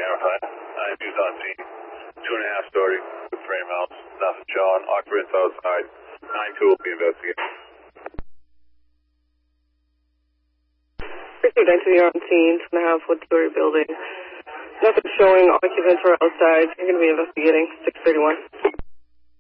Hammerheim. I'm used on scene. 2.5 story, frame house, nothing showing. Occupants outside. 9-2 will be investigated. Precinct 9 to the on scene, 2.5 wood-story building. Nothing showing. Occupants are outside. You're going to be investigating. 631.